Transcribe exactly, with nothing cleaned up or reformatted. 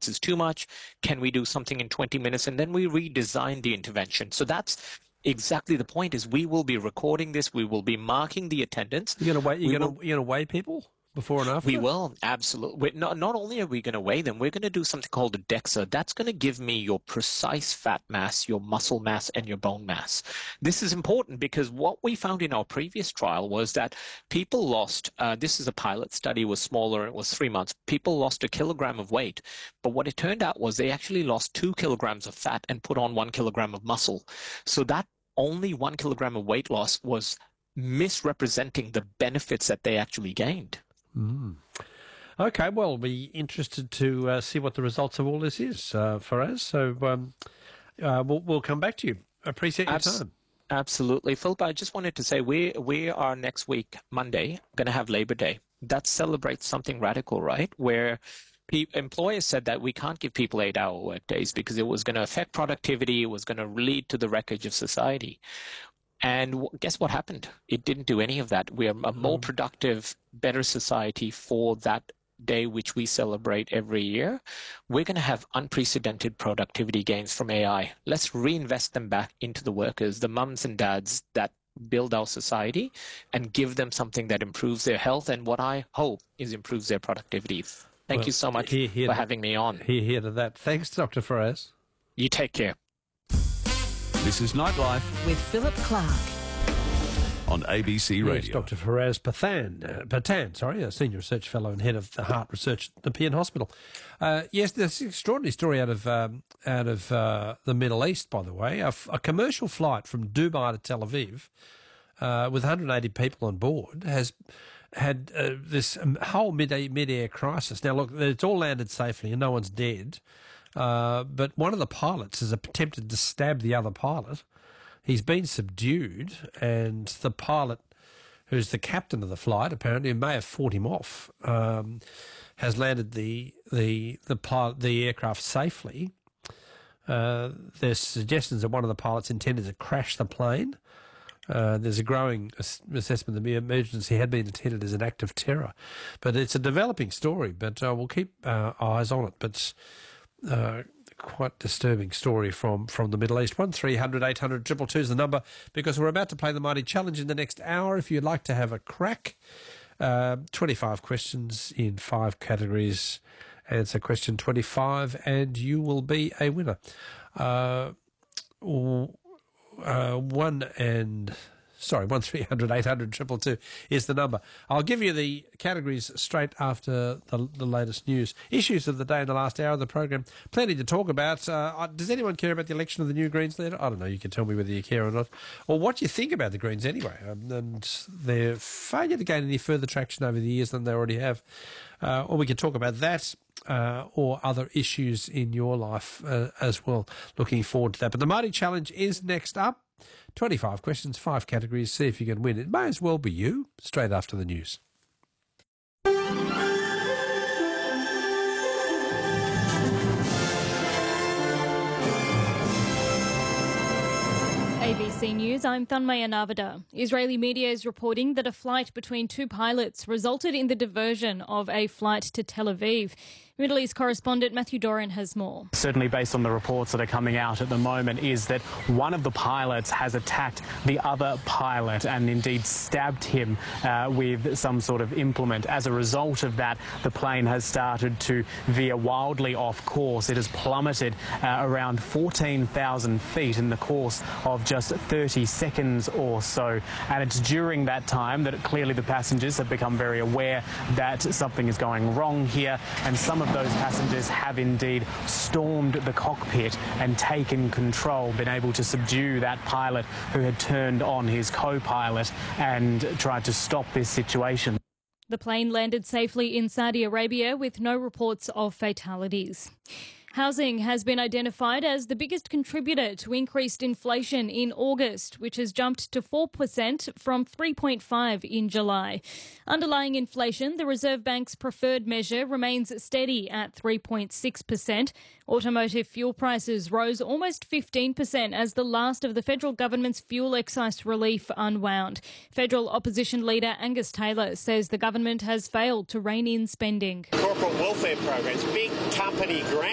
is too much. Can we do something in twenty minutes? And then we redesign the intervention. So that's exactly the point. Is we will be recording this. We will be marking the attendance. You're going to weigh, you're We going will- to, you're going to weigh people before and after? We will, absolutely. We're not, not only are we going to weigh them, we're going to do something called a DEXA. That's going to give me your precise fat mass, your muscle mass, and your bone mass. This is important because what we found in our previous trial was that people lost, uh, this is a pilot study, was smaller, it was three months. People lost a kilogram of weight, but what it turned out was they actually lost two kilograms of fat and put on one kilogram of muscle. So that only one kilogram of weight loss was misrepresenting the benefits that they actually gained. Mm. Okay, well, we'll be interested to uh, see what the results of all this is, uh, Faraz. So um, uh, we'll, we'll come back to you. Appreciate your Abs- time. Absolutely. Philip, I just wanted to say we, we are next week, Monday, going to have Labor Day. That celebrates something radical, right? Where pe- employers said that we can't give people eight-hour work days because it was going to affect productivity, it was going to lead to the wreckage of society. And w- guess what happened? It didn't do any of that. We are a more productive, better society for that day, which we celebrate every year. We're going to have unprecedented productivity gains from A I. Let's reinvest them back into the workers, the mums and dads that build our society, and give them something that improves their health and what I hope is improves their productivity. Thank Well, you so much hear, hear for to, having me on. Hear, hear to that. Thanks, Doctor Faraz. You take care. This is Nightlife With Philip Clark. on A B C Yes, Radio. Doctor Faraz Pathan, uh, Patan, sorry, a senior research fellow and head of the heart research at the Nepean Hospital. Uh, yes, there's an extraordinary story out of um, out of uh, the Middle East, by the way. A, f- a commercial flight from Dubai to Tel Aviv uh, with one hundred eighty people on board has had uh, this um, whole mid mid-air crisis. Now, look, it's all landed safely and no one's dead. Uh, but one of the pilots has attempted to stab the other pilot. He's been subdued, and the pilot, who's the captain of the flight, apparently, who may have fought him off, um, has landed the the the pilot, the aircraft safely. Uh, there's suggestions that one of the pilots intended to crash the plane. Uh, there's a growing ass- assessment that the emergency had been intended as an act of terror. But it's a developing story, but uh, we'll keep uh, eyes on it. But uh, quite disturbing story from, from the Middle East. one three hundred eight hundred two two two is the number, because we're about to play the Mighty Challenge in the next hour. If you'd like to have a crack, uh, twenty-five questions in five categories. Answer question twenty-five and you will be a winner. Uh, w- uh, one and... Sorry, one three hundred eight hundred two two two is the number. I'll give you the categories straight after the, the latest news. Issues of the day in the last hour of the program. Plenty to talk about. Uh, does anyone care about the election of the new Greens leader? I don't know. You can tell me whether you care or not. Or what you think about the Greens anyway. Um, and their failure to gain any further traction over the years than they already have. Uh, or we can talk about that. Uh, or other issues in your life uh, as well. Looking forward to that. But the Mighty Challenge is next up. twenty-five questions, five categories. See if you can win. It may as well be you. Straight after the news. A B C News, I'm Thanmaya Navada. Israeli media is reporting that a flight between two pilots resulted in the diversion of a flight to Tel Aviv. Middle East correspondent Matthew Doran has more. Certainly based on the reports that are coming out at the moment is that one of the pilots has attacked the other pilot and indeed stabbed him uh, with some sort of implement. As a result of that, the plane has started to veer wildly off course. It has plummeted uh, around fourteen thousand feet in the course of just thirty seconds or so. And it's during that time that clearly the passengers have become very aware that something is going wrong here, and some of those passengers have indeed stormed the cockpit and taken control, been able to subdue that pilot who had turned on his co-pilot and tried to stop this situation. The plane landed safely in Saudi Arabia with no reports of fatalities. Housing has been identified as the biggest contributor to increased inflation in August, which has jumped to four percent from three point five percent in July. Underlying inflation, the Reserve Bank's preferred measure, remains steady at three point six percent. Automotive fuel prices rose almost fifteen percent as the last of the federal government's fuel excise relief unwound. Federal opposition leader Angus Taylor says the government has failed to rein in spending. Corporate welfare programs, big company grants.